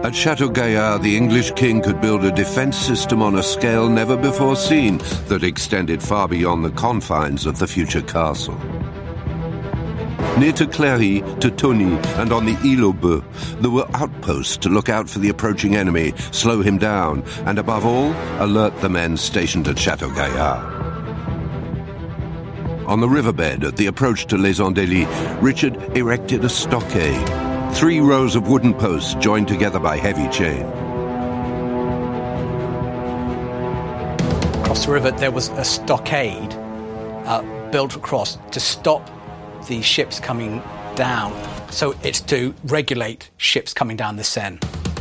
At Chateau Gaillard, the English king could build a defense system on a scale never before seen that extended far beyond the confines of the future castle. Near to Cléry, to Tony, and on the Île aux Bœufs, there were outposts to look out for the approaching enemy, slow him down, and above all, alert the men stationed at Chateau Gaillard. On the riverbed at the approach to Les Andelys, Richard erected a stockade, 3 rows of wooden posts joined together by heavy chain. Across the river, there was a stockade built across to stop the ships coming down. So it's to regulate ships coming down the Seine.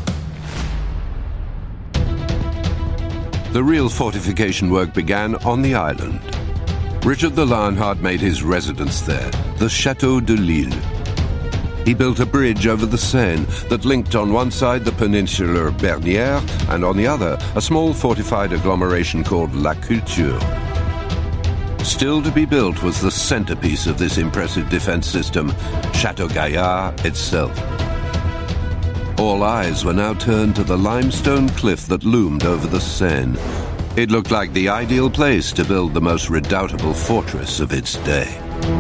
The real fortification work began on the island. Richard the Lionheart made his residence there, the Château de Lille. He built a bridge over the Seine that linked on one side the peninsular Bernières and on the other a small fortified agglomeration called La Culture. Still to be built was the centerpiece of this impressive defense system, Chateau Gaillard itself. All eyes were now turned to the limestone cliff that loomed over the Seine. It looked like the ideal place to build the most redoubtable fortress of its day.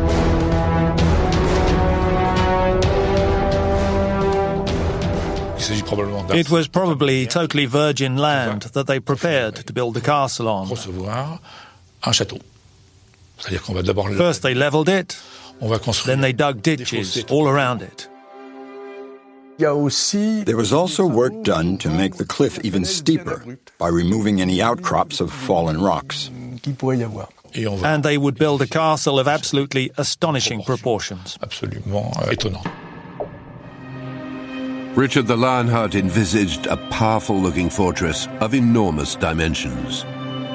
It was probably totally virgin land that they prepared to build the castle on. First they levelled it, then they dug ditches all around it. There was also work done to make the cliff even steeper by removing any outcrops of fallen rocks. And they would build a castle of absolutely astonishing proportions. Richard the Lionheart envisaged a powerful-looking fortress of enormous dimensions.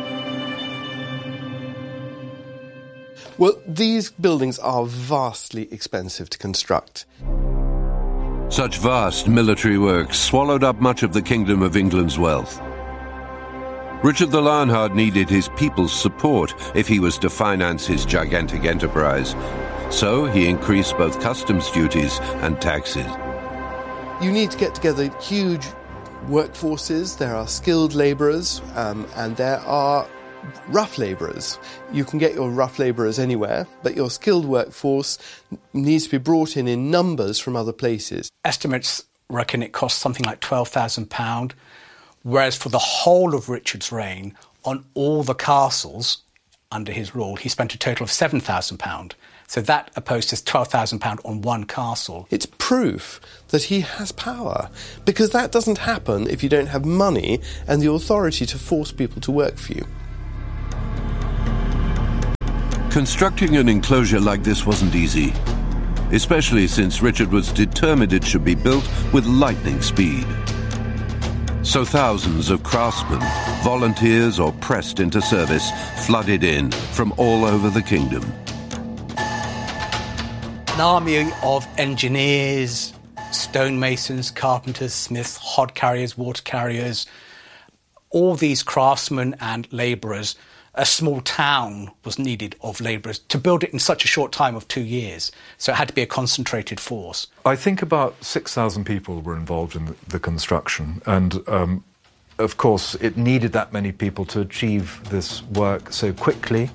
Well, these buildings are vastly expensive to construct. Such vast military works swallowed up much of the Kingdom of England's wealth. Richard the Lionheart needed his people's support if he was to finance his gigantic enterprise. So he increased both customs duties and taxes. You need to get together huge workforces. There are skilled labourers and there are rough labourers. You can get your rough labourers anywhere, but your skilled workforce needs to be brought in numbers from other places. Estimates reckon it cost something like £12,000, whereas for the whole of Richard's reign, on all the castles under his rule, he spent a total of £7,000. So that opposed to £12,000 on one castle. It's proof that he has power, because that doesn't happen if you don't have money and the authority to force people to work for you. Constructing an enclosure like this wasn't easy, especially since Richard was determined it should be built with lightning speed. So thousands of craftsmen, volunteers or pressed into service, flooded in from all over the kingdom. An army of engineers, stonemasons, carpenters, smiths, hod carriers, water carriers, all these craftsmen and labourers. A small town was needed of labourers to build it in such a short time of 2 years. So it had to be a concentrated force. I think about 6,000 people were involved in the construction. And, of course, it needed that many people to achieve this work so quickly.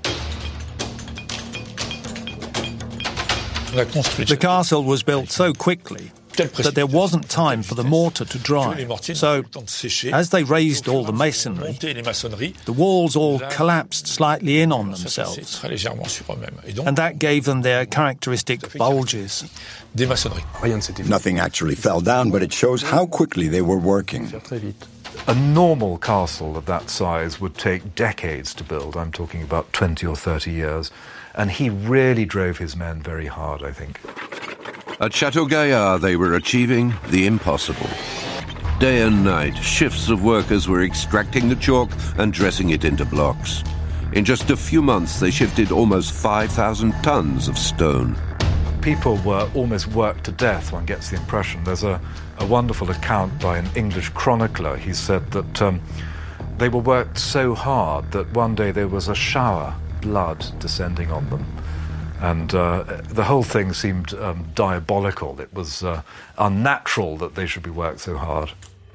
The castle was built so quickly that there wasn't time for the mortar to dry. So, as they raised all the masonry, the walls all collapsed slightly in on themselves, and that gave them their characteristic bulges. Nothing actually fell down, but it shows how quickly they were working. A normal castle of that size would take decades to build. I'm talking about 20 or 30 years. And he really drove his men very hard, I think. At Chateau Gaillard, they were achieving the impossible. Day and night, shifts of workers were extracting the chalk and dressing it into blocks. In just a few months, they shifted almost 5,000 tons of stone. People were almost worked to death, one gets the impression. There's a wonderful account by an English chronicler. He said that they were worked so hard that one day there was a shower blood descending on them. And the whole thing seemed diabolical. It was unnatural that they should be worked so hard.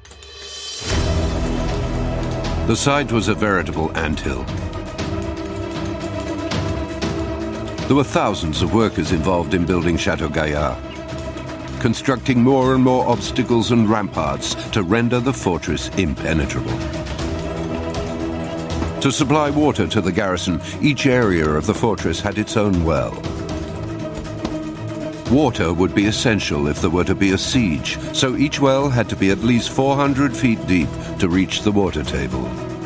The site was a veritable anthill. There were thousands of workers involved in building Chateau Gaillard, constructing more and more obstacles and ramparts to render the fortress impenetrable. To supply water to the garrison, each area of the fortress had its own well. Water would be essential if there were to be a siege, so each well had to be at least 400 feet deep to reach the water table.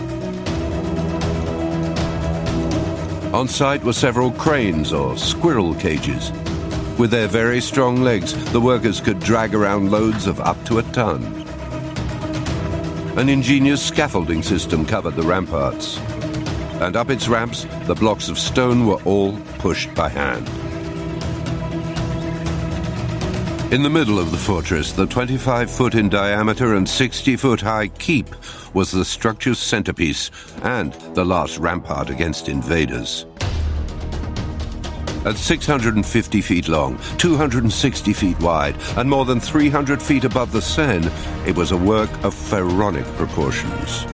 On site were several cranes or squirrel cages. With their very strong legs, the workers could drag around loads of up to a ton. An ingenious scaffolding system covered the ramparts. And up its ramps, the blocks of stone were all pushed by hand. In the middle of the fortress, the 25-foot in diameter and 60-foot high keep was the structure's centerpiece and the last rampart against invaders. At 650 feet long, 260 feet wide, and more than 300 feet above the Seine, it was a work of pharaonic proportions.